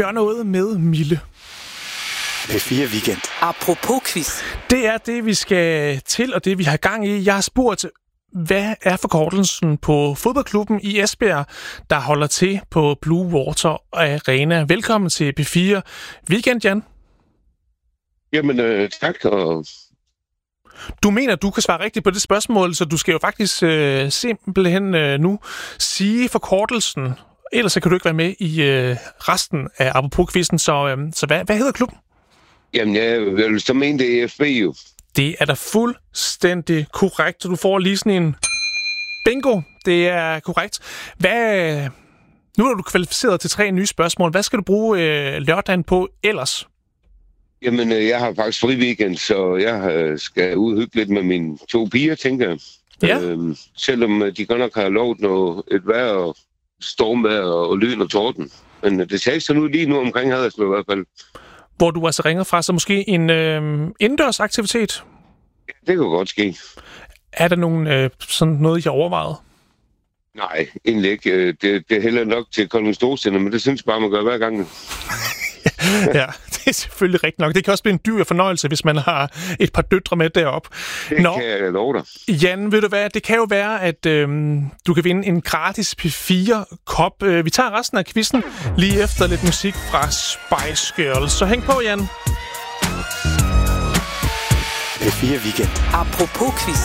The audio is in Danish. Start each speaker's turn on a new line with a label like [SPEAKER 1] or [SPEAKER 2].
[SPEAKER 1] Gør noget med Mille.
[SPEAKER 2] P4 Weekend.
[SPEAKER 3] Apropos quiz.
[SPEAKER 1] Det er det, vi skal til, og det, vi har gang i. Jeg har spurgt, hvad er forkortelsen på fodboldklubben i Esbjerg, der holder til på Blue Water Arena? Velkommen til P4 Weekend, Jan.
[SPEAKER 4] Jamen, tak. Og
[SPEAKER 1] Du mener, du kan svare rigtigt på det spørgsmål, så du skal jo faktisk simpelthen nu sige forkortelsen. Ellers så kan du ikke være med i resten af Apropos-quizzen. Så hvad hedder klubben?
[SPEAKER 4] jamen, jeg vil så mene, det er EFB jo.
[SPEAKER 1] Det er da fuldstændig korrekt, så du får lige sådan en bingo. Det er korrekt. Nu er du kvalificeret til 3 nye spørgsmål. Hvad skal du bruge lørdagen på ellers?
[SPEAKER 4] Jamen, jeg har faktisk fri weekend, så jeg skal udhygge lidt med mine 2 piger, tænker jeg.
[SPEAKER 1] Ja.
[SPEAKER 4] Selvom de godt nok har lovet et vejr, stormvejr og lyn og torden. Men det tages så nu lige nu omkring Haderslev i hvert fald.
[SPEAKER 1] Hvor du altså ringer fra, så måske en indendørs aktivitet?
[SPEAKER 4] Det kan godt ske.
[SPEAKER 1] Er der nogen sådan noget, jeg overvejede?
[SPEAKER 4] Nej, egentlig ikke. Det er heller nok til Kolding Storcenter, men det synes jeg bare, man gør hver gang.
[SPEAKER 1] Ja, det er selvfølgelig rigtigt nok. Det kan også blive en dyr fornøjelse, hvis man har et par døtre med derop.
[SPEAKER 4] Det kan jeg love dig.
[SPEAKER 1] Jan, ved du hvad? Det kan jo være, at du kan vinde en gratis P4-kop. Vi tager resten af quizzen lige efter lidt musik fra Spice Girls. Så hæng på, Jan.
[SPEAKER 2] P4 Weekend.
[SPEAKER 3] Apropos quiz.